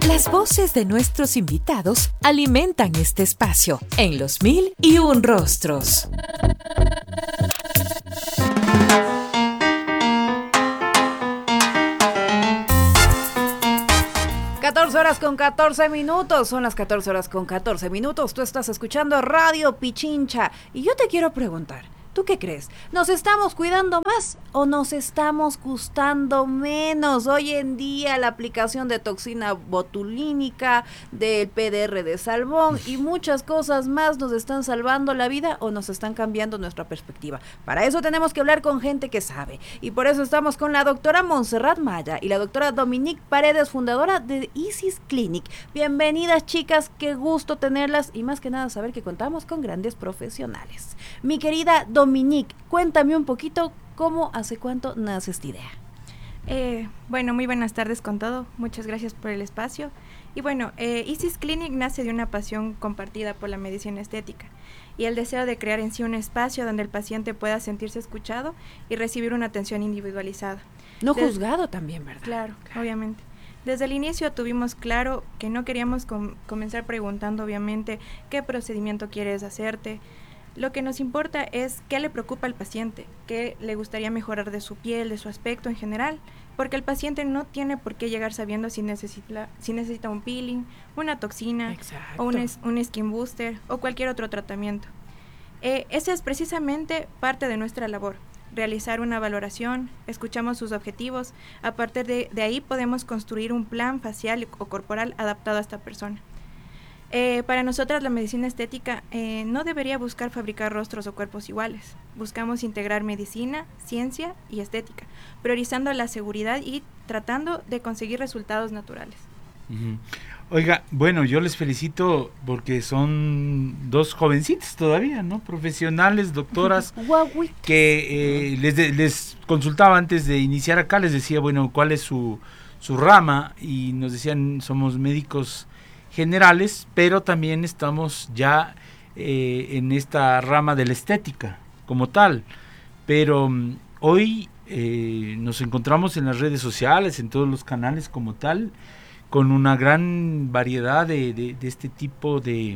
Las voces de nuestros invitados alimentan este espacio en los 1001 Rostros. Horas con 14 minutos, son las 14 horas con 14 minutos, tú estás escuchando Radio Pichincha y yo te quiero preguntar, ¿tú qué crees? ¿Nos estamos cuidando más o nos estamos gustando menos? Hoy en día la aplicación de toxina botulínica, del PDR de Salbón y muchas cosas más nos están salvando la vida o nos están cambiando nuestra perspectiva. Para eso tenemos que hablar con gente que sabe y por eso estamos con la doctora Montserrat Maya y la doctora Dominique Paredes, fundadora de Isis Clinic. Bienvenidas, chicas, qué gusto tenerlas y más que nada saber que contamos con grandes profesionales. Mi querida Dominique, cuéntame un poquito hace cuánto nace esta idea. Bueno, muy buenas tardes con todo, muchas gracias por el espacio. Y bueno, Isis Clinic nace de una pasión compartida por la medicina estética y el deseo de crear en sí un espacio donde el paciente pueda sentirse escuchado y recibir una atención individualizada. No juzgado también, ¿verdad? Claro, obviamente. Desde el inicio tuvimos claro que no queríamos comenzar preguntando, obviamente, qué procedimiento quieres hacerte. Lo que nos importa es qué le preocupa al paciente, qué le gustaría mejorar de su piel, de su aspecto en general, porque el paciente no tiene por qué llegar sabiendo si necesita un peeling, una toxina, o un skin booster o cualquier otro tratamiento. Esa es precisamente parte de nuestra labor, realizar una valoración, escuchamos sus objetivos, a partir de ahí podemos construir un plan facial o corporal adaptado a esta persona. Para nosotras la medicina estética no debería buscar fabricar rostros o cuerpos iguales. Buscamos integrar medicina, ciencia y estética, priorizando la seguridad y tratando de conseguir resultados naturales. Uh-huh. Oiga, bueno, yo les felicito porque son dos jovencitas todavía, ¿no? Profesionales, doctoras, que les consultaba antes de iniciar acá, les decía, bueno, ¿cuál es su rama? Y nos decían, somos médicos generales, pero también estamos ya en esta rama de la estética como tal, pero hoy nos encontramos en las redes sociales, en todos los canales como tal, con una gran variedad de este tipo de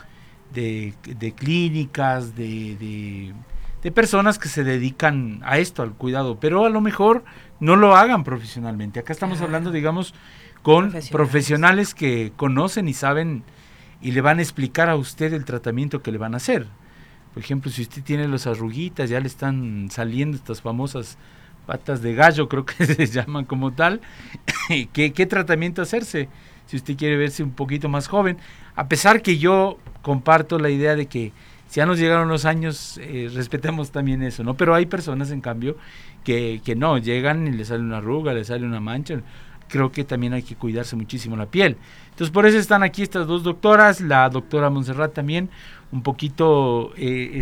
clínicas, de personas que se dedican a esto, al cuidado, pero a lo mejor no lo hagan profesionalmente. Acá estamos hablando, digamos, con profesionales que conocen y saben y le van a explicar a usted el tratamiento que le van a hacer. Por ejemplo, si usted tiene las arruguitas, ya le están saliendo estas famosas patas de gallo, creo que se llaman como tal, ¿qué tratamiento hacerse? Si usted quiere verse un poquito más joven, a pesar que yo comparto la idea de que si ya nos llegaron los años, respetemos también eso, ¿no? Pero hay personas, en cambio, que no, llegan y le sale una arruga, le sale una mancha. Creo que también hay que cuidarse muchísimo la piel. Entonces, por eso están aquí estas dos doctoras, la doctora Montserrat también, un poquito,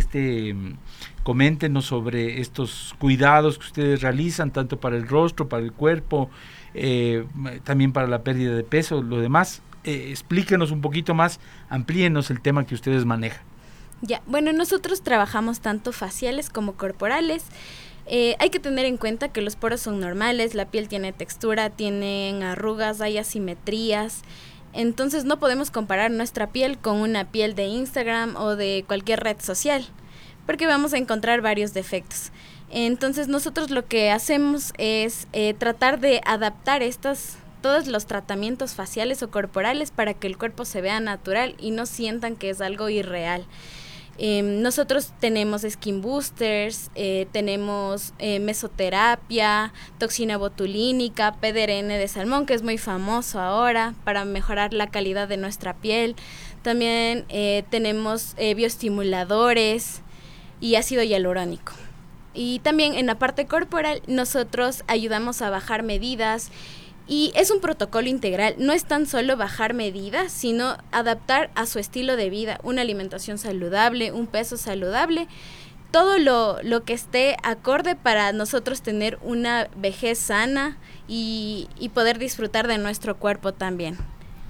coméntenos sobre estos cuidados que ustedes realizan, tanto para el rostro, para el cuerpo, también para la pérdida de peso, lo demás. Explíquenos un poquito más, amplíenos el tema que ustedes manejan. Ya, bueno, nosotros trabajamos tanto faciales como corporales. Hay que tener en cuenta que los poros son normales, la piel tiene textura, tienen arrugas, hay asimetrías. Entonces no podemos comparar nuestra piel con una piel de Instagram o de cualquier red social, porque vamos a encontrar varios defectos. Entonces nosotros lo que hacemos es tratar de adaptar todos los tratamientos faciales o corporales para que el cuerpo se vea natural y no sientan que es algo irreal. Nosotros tenemos skin boosters, tenemos mesoterapia, toxina botulínica, PDRN de salmón, que es muy famoso ahora para mejorar la calidad de nuestra piel. También tenemos bioestimuladores y ácido hialurónico. Y también en la parte corporal nosotros ayudamos a bajar medidas. Y es un protocolo integral, no es tan solo bajar medidas, sino adaptar a su estilo de vida, una alimentación saludable, un peso saludable, todo lo que esté acorde para nosotros tener una vejez sana y poder disfrutar de nuestro cuerpo también.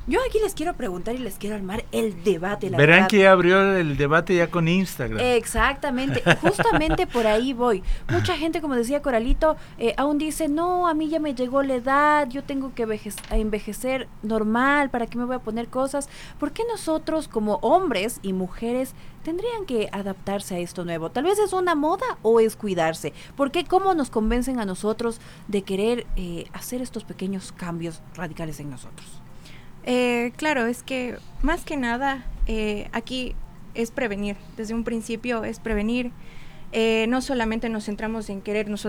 Yo aquí les quiero preguntar y les quiero armar el debate. Verán verdad. que ya abrió el debate ya con Instagram. Exactamente, justamente por ahí voy. Mucha gente, como decía Coralito, aún dice, no, a mí ya me llegó la edad, yo tengo que envejecer normal, ¿para qué me voy a poner cosas? ¿Por qué nosotros como hombres y mujeres tendrían que adaptarse a esto nuevo? Tal vez es una moda o es cuidarse. ¿Por qué? ¿Cómo nos convencen a nosotros de querer hacer estos pequeños cambios radicales en nosotros? Claro, es que más que nada aquí es prevenir. Desde un principio es prevenir. No solamente nos centramos en querer nosotros